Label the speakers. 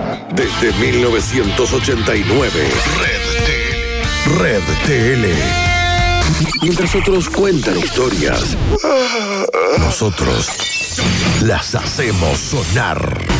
Speaker 1: Desde 1989. Red TL. Mientras otros cuentan historias, nosotros las hacemos sonar.